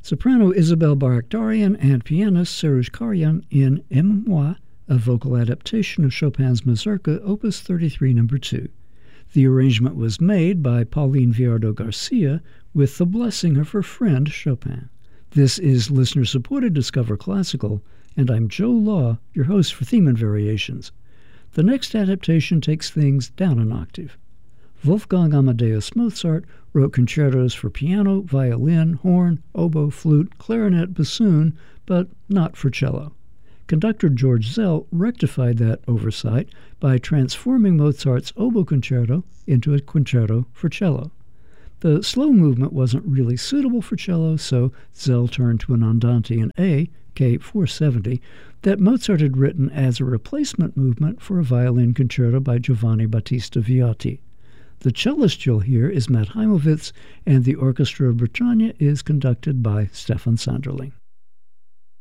soprano Isabelle Barakdarian and pianist Seruj Karyan in M. Moi, a vocal adaptation of Chopin's Mazurka, Opus 33, No. 2. The arrangement was made by Pauline Viardot Garcia with the blessing of her friend Chopin. This is listener-supported Discover Classical, and I'm Joe Law, your host for Theme and Variations. The next adaptation takes things down an octave. Wolfgang Amadeus Mozart wrote concertos for piano, violin, horn, oboe, flute, clarinet, bassoon, but not for cello. Conductor George Szell rectified that oversight by transforming Mozart's oboe concerto into a concerto for cello. The slow movement wasn't really suitable for cello, so Szell turned to an andante in A, K470, that Mozart had written as a replacement movement for a violin concerto by Giovanni Battista Viotti. The cellist you'll hear is Matt Heimowitz, and the Orchestra of Britannia is conducted by Stefan Sanderling.